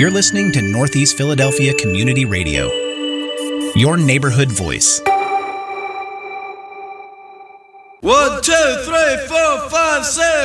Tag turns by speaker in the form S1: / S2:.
S1: You're listening to Northeast Philadelphia Community Radio, your neighborhood voice.
S2: 1, 2, 3, 4, 5, 6